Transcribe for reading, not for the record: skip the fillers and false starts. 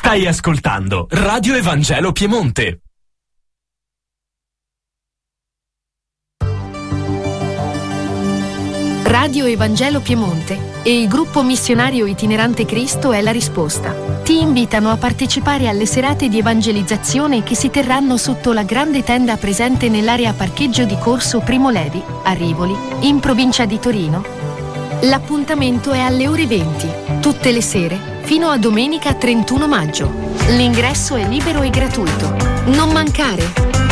Stai ascoltando Radio Evangelo Piemonte. Radio Evangelo Piemonte e il gruppo missionario itinerante Cristo è la risposta. Ti invitano a partecipare alle serate di evangelizzazione che si terranno sotto la grande tenda presente nell'area parcheggio di Corso Primo Levi, a Rivoli, in provincia di Torino. L'appuntamento è alle ore 20, tutte le sere, fino a domenica 31 maggio. L'ingresso è libero e gratuito. Non mancare!